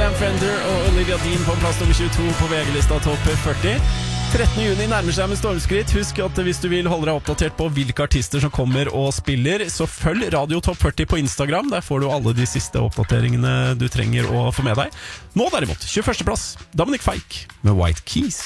Sam Fender og Olivia Dean på plass nummer 22 på VG-lista Topp 40. 13. juni nærmer seg med stormskritt. Husk at hvis du vil holde deg oppdatert på hvilke artister som kommer og spiller, så følg Radio Topp 40 på Instagram. Der får du alle de siste oppdateringene du trenger å få med deg. Nå derimot, 21. plass, Dominic Fike med White Keys.